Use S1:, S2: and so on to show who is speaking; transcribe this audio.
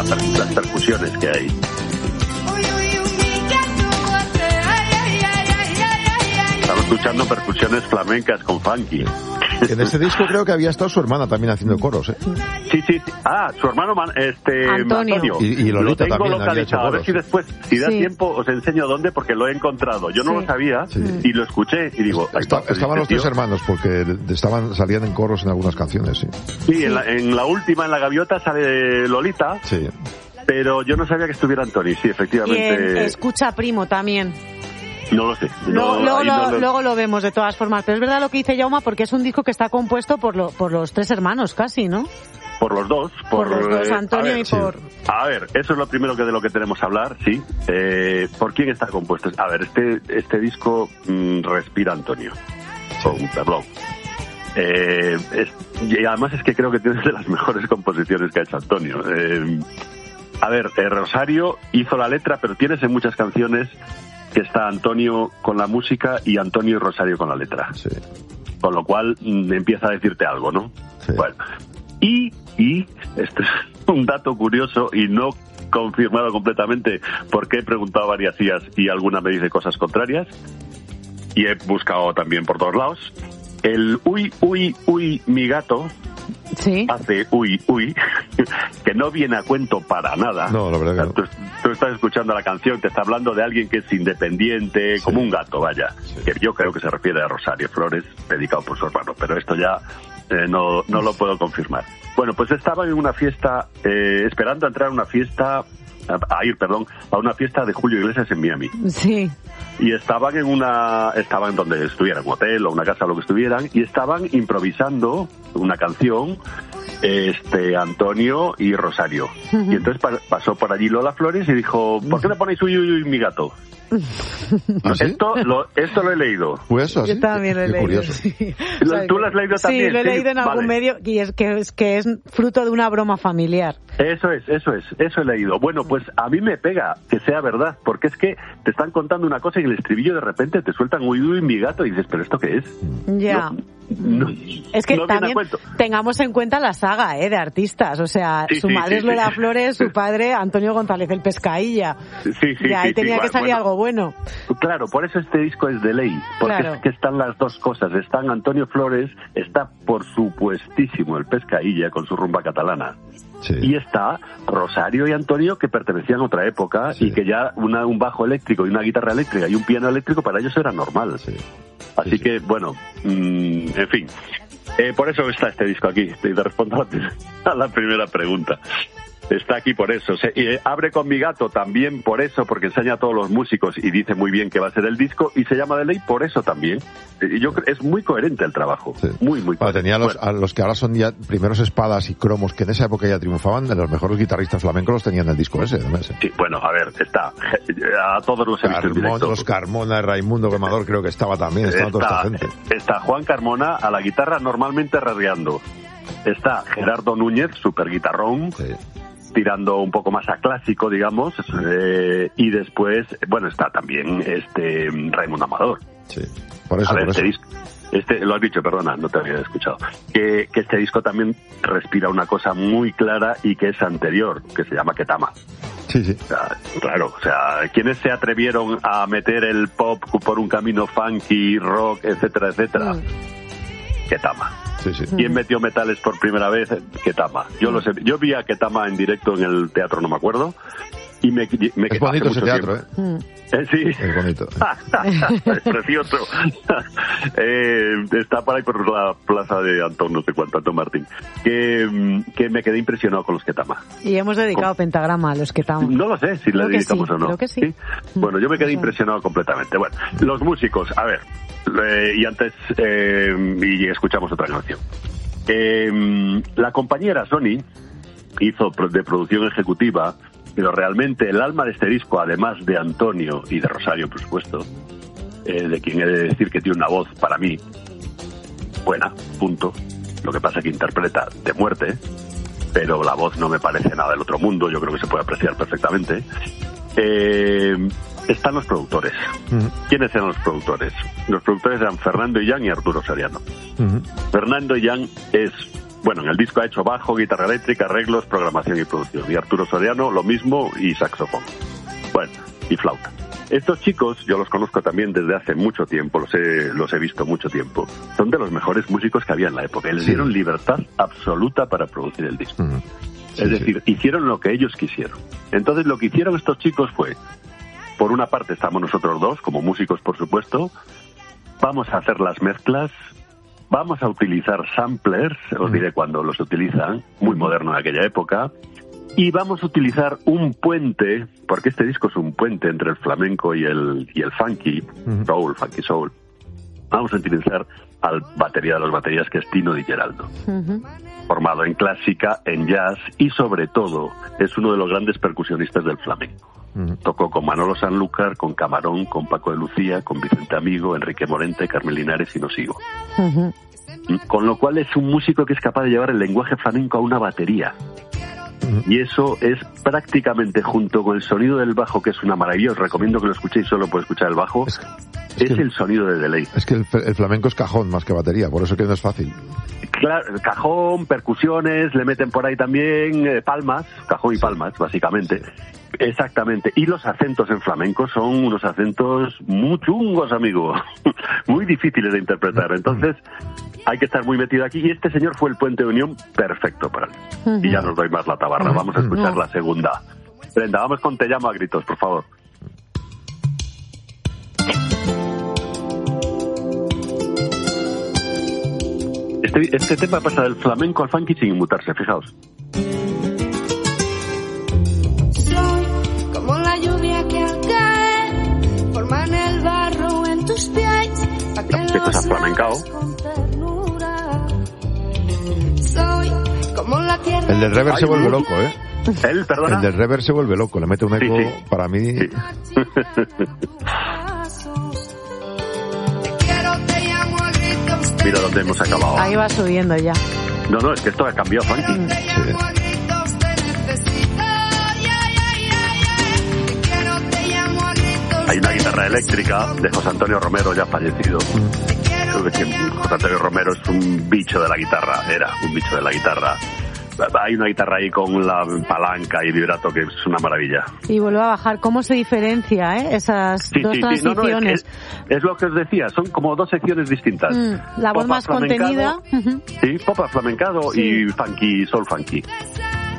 S1: las percusiones que hay. Estamos escuchando percusiones flamencas con funky.
S2: En ese disco creo que había estado su hermana también haciendo coros, ¿eh?
S1: Sí. Ah, su hermano Antonio.
S2: Y Lolita
S1: lo tengo
S2: también había hecho
S1: localizado. A ver
S2: coros.
S1: si después, si da tiempo, os enseño dónde, porque lo he encontrado. Yo no lo sabía y lo escuché y digo...
S2: Estaban los tres hermanos, porque salían en coros en algunas canciones, sí.
S1: Sí, en la última, en La Gaviota, sale Lolita.
S2: Sí.
S1: Pero yo no sabía que estuviera Antonio, sí, efectivamente.
S3: Y Escucha Primo también.
S1: No lo sé.
S3: Luego lo vemos de todas formas. Pero es verdad lo que dice Jaume, porque es un disco que está compuesto por los tres hermanos casi, ¿no?
S1: Por los dos.
S3: Por los dos, Antonio y por...
S1: A ver, eso es lo primero de lo que tenemos que hablar, sí. ¿Por quién está compuesto? A ver, este disco respira Antonio. Perdón. Y además es que creo que tiene de las mejores composiciones que ha hecho Antonio. A ver, Rosario hizo la letra, pero tienes en muchas canciones que está Antonio con la música y Antonio y Rosario con la letra. Sí. Con lo cual empieza a decirte algo, ¿no? Sí. Bueno. Y esto es un dato curioso y no confirmado completamente porque he preguntado varias IAs y alguna me dice cosas contrarias y he buscado también por todos lados. El uy, mi gato hace uy, que no viene a cuento para nada.
S2: No, la verdad que no.
S1: Tú estás escuchando la canción, te está hablando de alguien que es independiente, como un gato, vaya. Sí. Que yo creo que se refiere a Rosario Flores, dedicado por su hermano, pero esto ya no lo puedo confirmar. Bueno, pues estaba en una fiesta, esperando a entrar a una fiesta, a una fiesta de Julio Iglesias en Miami.
S3: Sí.
S1: Y estaban en donde estuviera, un hotel o una casa o lo que estuvieran, y estaban improvisando una canción, Antonio y Rosario. Y entonces pasó por allí Lola Flores y dijo, ¿por qué no ponéis uy, mi gato?
S2: ¿Ah, sí?
S1: Esto lo he leído.
S2: Pues eso,
S3: yo también lo he leído.
S2: Curioso.
S3: Sí.
S1: ¿Tú lo has leído también?
S3: Sí, lo he leído en algún medio y es que es fruto de una broma familiar.
S1: Eso he leído. Bueno, pues a mí me pega que sea verdad, porque es que te están contando una cosa y en el estribillo de repente te sueltan uy, mi gato y dices, ¿pero esto qué es?
S3: Ya. Es que también tengamos en cuenta la saga de artistas, o sea, su madre es Lola Flores, su padre Antonio González el Pescailla. Y ahí tenía que salir algo bueno.
S1: Claro, por eso este disco es de ley, porque es que están las dos cosas, están Antonio Flores, está por supuestísimo el Pescailla con su rumba catalana. Sí. Y está Rosario y Antonio, que pertenecían a otra época y que ya un bajo eléctrico y una guitarra eléctrica y un piano eléctrico para ellos era normal. Sí. Así que, bueno, en fin. Por eso está este disco aquí. Te respondo a la primera pregunta. Está aquí por eso. Abre con mi gato también por eso, porque enseña a todos los músicos y dice muy bien que va a ser el disco, y se llama de ley por eso también. Yo creo es muy coherente el trabajo. Sí. Muy coherente.
S2: Tenía a los que ahora son ya primeros espadas y cromos, que en esa época ya triunfaban, de los mejores guitarristas flamencos los tenían en el disco ese.
S1: Sí, bueno, a ver, está. A todos los he visto en directo.
S2: Los Carmona, Raimundo Quemador creo que estaba también, estaba toda esta gente.
S1: Está Juan Carmona a la guitarra normalmente rasgueando. Está Gerardo Núñez, super guitarrón. Sí. Tirando un poco más a clásico, digamos, y después, bueno, está también Raimundo Amador.
S2: Sí, por eso.
S1: Lo has dicho, perdona, no te había escuchado. Que este disco también respira una cosa muy clara y que es anterior, que se llama Ketama.
S2: Sí.
S1: O sea, claro, o sea, ¿quiénes se atrevieron a meter el pop por un camino funky, rock, etcétera? Ketama.
S2: Sí.
S1: ¿Quién metió metales por primera vez? Ketama. Yo vi a Ketama en directo en el teatro, no me acuerdo, y me
S2: es bonito ese teatro,
S1: Sí.
S2: Es bonito.
S1: Es precioso. Está por ahí por la plaza de Antón, no sé cuánto, Antón Martín. Que me quedé impresionado con los Ketama.
S3: Y hemos dedicado Pentagrama a los Ketama.
S1: No lo sé si le dedicamos o no.
S3: Creo que sí.
S1: Bueno, yo me quedé impresionado completamente. Bueno, los músicos, a ver, y antes y escuchamos otra canción. La compañera Sony hizo de producción ejecutiva, pero realmente el alma de este disco, además de Antonio y de Rosario, por supuesto, de quien he de decir que tiene una voz, para mí, buena, punto. Lo que pasa es que interpreta de muerte, pero la voz no me parece nada del otro mundo, yo creo que se puede apreciar perfectamente. Están los productores. ¿Quiénes eran los productores? Los productores eran Fernando Illán y Arturo Soriano. Fernando Illán es Bueno, en el disco ha hecho bajo, guitarra eléctrica, arreglos, programación y producción. Y Arturo Soriano lo mismo y saxofón. Bueno, y flauta. Estos chicos, yo los conozco también desde hace mucho tiempo, los he visto mucho tiempo. Son de los mejores músicos que había en la época. Y les dieron libertad absoluta para producir el disco. Es decir, hicieron lo que ellos quisieron. Entonces, lo que hicieron estos chicos fue, por una parte estamos nosotros dos, como músicos, por supuesto, vamos a hacer las mezclas, vamos a utilizar samplers, os diré cuándo los utilizan, muy moderno en aquella época, y vamos a utilizar un puente, porque este disco es un puente entre el flamenco y el funky, funky soul. Vamos a utilizar al batería de las baterías, que es Tino Di Geraldo. Formado en clásica, en jazz y sobre todo es uno de los grandes percusionistas del flamenco. Tocó con Manolo Sanlúcar, con Camarón, con Paco de Lucía, con Vicente Amigo, Enrique Morente, Carmen Linares y no sigo. Con lo cual es un músico que es capaz de llevar el lenguaje flamenco a una batería. Y eso es prácticamente, junto con el sonido del bajo, que es una maravilla, os recomiendo que lo escuchéis solo por escuchar el bajo, es el sonido de delay.
S2: Es que el flamenco es cajón más que batería, por eso que no es fácil.
S1: Claro, cajón, percusiones, le meten por ahí también palmas, cajón y palmas, básicamente. Exactamente. Y los acentos en flamenco son unos acentos muy chungos, amigo. Muy difíciles de interpretar. Entonces, hay que estar muy metido aquí. Y este señor fue el puente de unión perfecto para él. Y ya nos doy más la tabarra. Vamos a escuchar la segunda. Brenda, vamos con Te llamo a gritos, por favor. Este tema pasa del flamenco al funky sin inmutarse, fijaos.
S4: Soy como la lluvia que al caer forma en el barro en tus pies.
S1: Esto es aflamencao.
S4: Soy como la tierra.
S2: El del rever se vuelve loco, ¿eh?
S1: ¿El, perdona?
S2: El del rever se vuelve loco, le mete un eco para mí.
S1: Sí. Mira dónde hemos acabado.
S3: Ahí va subiendo ya.
S1: No, es que esto ha cambiado funky.
S2: Sí.
S1: Hay una guitarra eléctrica de José Antonio Romero, ya fallecido. José Antonio Romero es un bicho de la guitarra, era un bicho de la guitarra. Hay una guitarra ahí con la palanca y vibrato que es una maravilla.
S3: Y vuelve a bajar. ¿Cómo se diferencia esas dos transiciones?
S1: Es lo que os decía, son como dos secciones distintas.
S3: La voz más contenida.
S1: Sí, pop aflamencado y funky, soul funky.